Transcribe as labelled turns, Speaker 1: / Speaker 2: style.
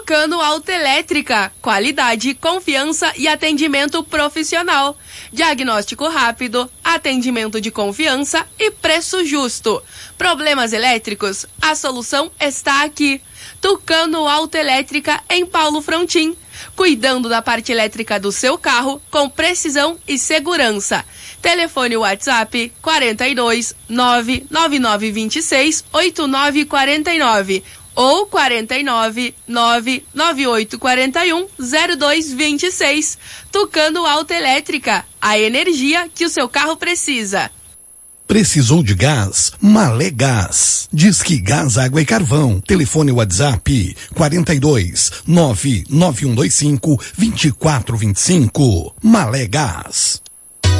Speaker 1: Tucano Autoelétrica, qualidade, confiança e atendimento profissional. Diagnóstico rápido, atendimento de confiança e preço justo. Problemas elétricos? A solução está aqui. Tucano Autoelétrica em Paulo Frontin. Cuidando da parte elétrica do seu carro com precisão e segurança. Telefone WhatsApp 42 99926 8949 ou 49 99841 0226. Tucano Autoelétrica, a energia que o seu carro precisa.
Speaker 2: Precisou de gás? Malé Gás. Disque Gás, Água e Carvão. Telefone WhatsApp 42 99125 2425. Malé Gás.